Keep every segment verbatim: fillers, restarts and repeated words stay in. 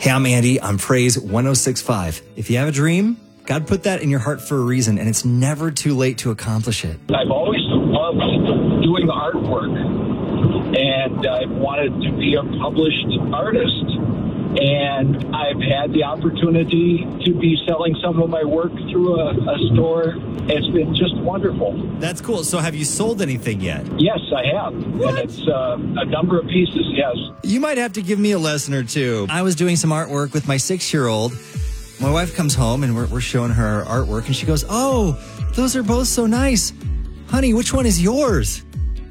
Hey, I'm Andy on Praise one oh six point five. If you have a dream, God put that in your heart for a reason, and it's never too late to accomplish it. I've always loved doing artwork, and I wanted to be a published artist. And I've had the opportunity to be selling some of my work through a, a store. It's been just wonderful. That's cool. So have you sold anything yet? Yes, I have. What? And it's uh, a number of pieces, yes. You might have to give me a lesson or two. I was doing some artwork with my six-year-old. My wife comes home, and we're, we're showing her our artwork, and she goes, "Oh, those are both so nice. Honey, which one is yours?"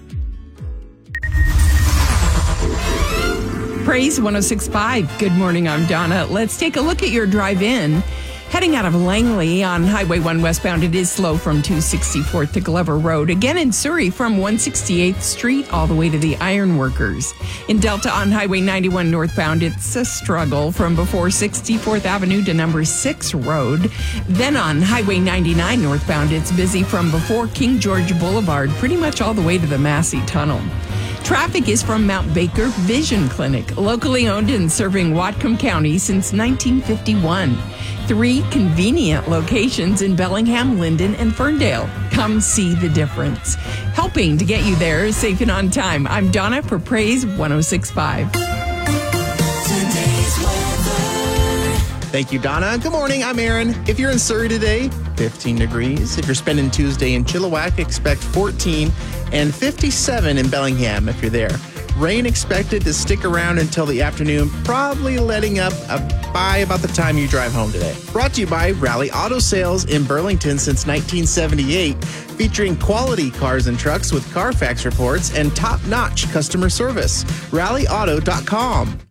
Praise one oh six point five. Good morning, I'm Donna. Let's take a look at your drive-in. Heading out of Langley on Highway one westbound, it is slow from two sixty-fourth to Glover Road. Again in Surrey from one sixty-eighth Street all the way to the Ironworkers. In Delta on Highway ninety-one northbound, it's a struggle from before sixty-fourth Avenue to number six Road. Then on Highway ninety-nine northbound, it's busy from before King George Boulevard, pretty much all the way to the Massey Tunnel. Traffic is from Mount Baker Vision Clinic, locally owned and serving Whatcom County since nineteen fifty-one. Three convenient locations in Bellingham, Linden, and Ferndale. Come see the difference. Helping to get you there safe and on time. I'm Donna for Praise one oh six point five. Thank you, Donna. Good morning. I'm Aaron. If you're in Surrey today, fifteen degrees. If you're spending Tuesday in Chilliwack, expect fourteen, and fifty-seven in Bellingham if you're there. Rain expected to stick around until the afternoon, probably letting up by about the time you drive home today. Brought to you by Rally Auto Sales in Burlington since nineteen seventy-eight, featuring quality cars and trucks with Carfax reports and top-notch customer service. rally auto dot com.